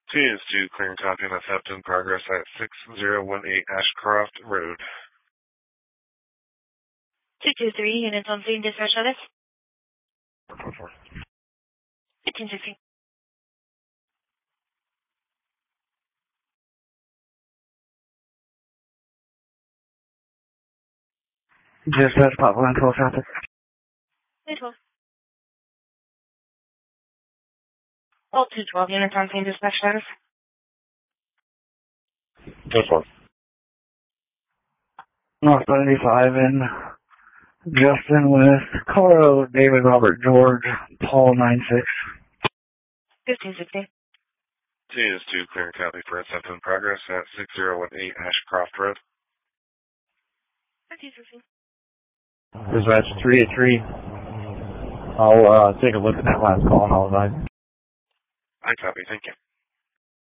T is 2, clear and copy and theft in progress at 6018 Ashcroft Road. 223, units on scene, dispatch service. 444. 1860. Dispatch, Pop 112 traffic. 212. All 212, units on scene, dispatch service. Just one. North 75 in Justin West, Colorado, David Robert George, Paul 96. 1560. T is 2, clear and copy for theft in progress at 6018 Ashcroft Road. 1560. Dispatch 383. I'll take a look at that last call and I'll advise. I copy, thank you.